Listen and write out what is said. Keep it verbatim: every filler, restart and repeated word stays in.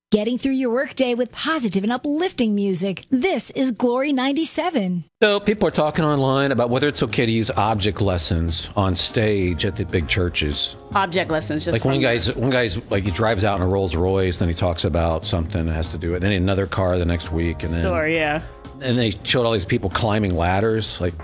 Getting through your workday with positive and uplifting music. This is Glory ninety-seven. So people are talking online about whether it's okay to use object lessons on stage at the big churches. Object lessons, just like one guy's one guy's like he drives out in a Rolls Royce, then he talks about something that has to do with, then another car the next week, and then sure, yeah. And they showed all these people climbing ladders, like